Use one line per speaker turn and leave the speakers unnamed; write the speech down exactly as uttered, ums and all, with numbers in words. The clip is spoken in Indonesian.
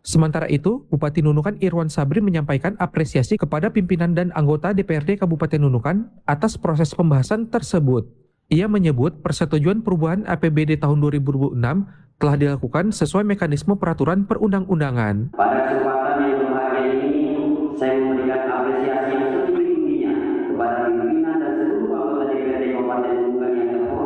Sementara itu, Bupati Nunukan Irwan Sabri menyampaikan apresiasi kepada pimpinan dan anggota D P R D Kabupaten Nunukan atas proses pembahasan tersebut. Ia menyebut persetujuan perubahan A P B D tahun dua ribu dua puluh enam telah dilakukan sesuai mekanisme peraturan perundang-undangan.
Pada kesempatan yang berbahagia ini, saya memberikan